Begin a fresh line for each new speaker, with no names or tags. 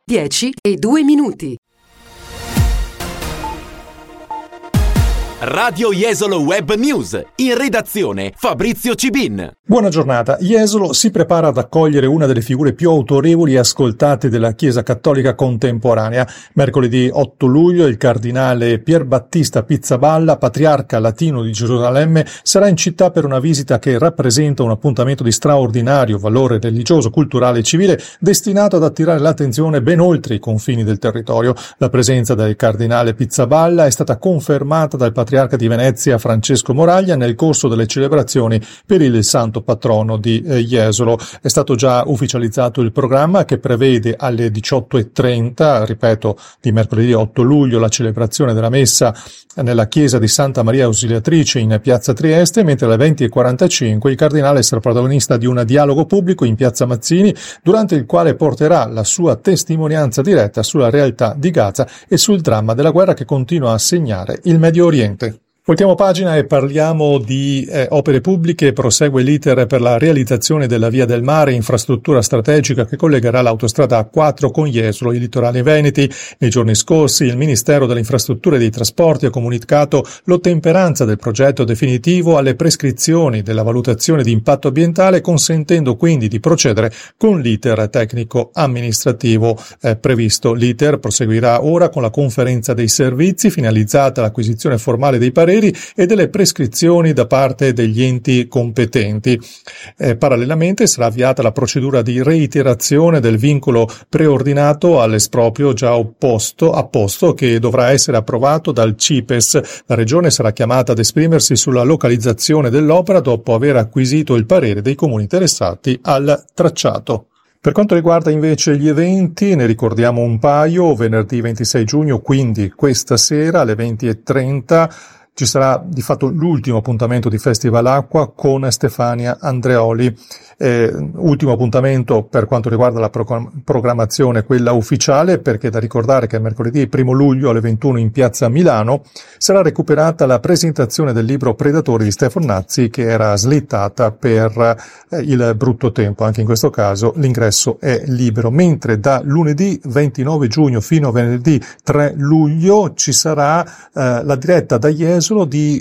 10:02.
Radio Jesolo Web News, in redazione Fabrizio Cibin.
Buona giornata. Jesolo si prepara ad accogliere una delle figure più autorevoli e ascoltate della Chiesa Cattolica contemporanea. Mercoledì 8 luglio il cardinale Pierbattista Pizzaballa, patriarca latino di Gerusalemme, sarà in città per una visita che rappresenta un appuntamento di straordinario valore religioso, culturale e civile, destinato ad attirare l'attenzione ben oltre i confini del territorio. La presenza del cardinale Pizzaballa è stata confermata dal patriarca di Venezia Francesco Moraglia nel corso delle celebrazioni per il santo patrono di Jesolo. È stato già ufficializzato il programma che prevede alle 18:30, ripeto, di mercoledì 8 luglio, la celebrazione della messa nella chiesa di Santa Maria Ausiliatrice in piazza Trieste, mentre alle 20:45 il cardinale sarà protagonista di un dialogo pubblico in piazza Mazzini, durante il quale porterà la sua testimonianza diretta sulla realtà di Gaza e sul dramma della guerra che continua a segnare il Medio Oriente. Voltiamo pagina e parliamo di opere pubbliche. Prosegue l'iter per la realizzazione della Via del Mare, infrastruttura strategica che collegherà l'autostrada A4 con Jesolo e i litorali veneti. Nei giorni scorsi il Ministero delle Infrastrutture e dei Trasporti ha comunicato l'ottemperanza del progetto definitivo alle prescrizioni della valutazione di impatto ambientale, consentendo quindi di procedere con l'iter tecnico amministrativo previsto. L'iter proseguirà ora con la conferenza dei servizi, finalizzata all'acquisizione formale dei pareri e delle prescrizioni da parte degli enti competenti. Parallelamente sarà avviata la procedura di reiterazione del vincolo preordinato all'esproprio già apposto, che dovrà essere approvato dal CIPES. La Regione sarà chiamata ad esprimersi sulla localizzazione dell'opera dopo aver acquisito il parere dei comuni interessati al tracciato. Per quanto riguarda invece gli eventi, ne ricordiamo un paio. Venerdì 26 giugno, quindi questa sera alle 20:30, ci sarà di fatto l'ultimo appuntamento di Festival Acqua con Stefania Andreoli. Ultimo appuntamento per quanto riguarda la programmazione, quella ufficiale, perché è da ricordare che mercoledì 1 luglio alle 21 in piazza Milano sarà recuperata la presentazione del libro Predatori di Stefano Nazzi, che era slittata per il brutto tempo. Anche in questo caso l'ingresso è libero, mentre da lunedì 29 giugno fino a venerdì 3 luglio ci sarà la diretta da Jesolo di